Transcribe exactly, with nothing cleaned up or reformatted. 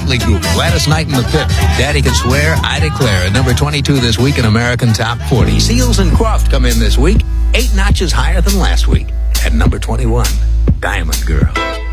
Motley Crue, Gladys Knight and the Pit, Daddy Can Swear, I Declare. At number twenty-two this week in American Top forty. Seals and Croft come in this week, eight notches higher than last week. At number twenty-one, Diamond Girl.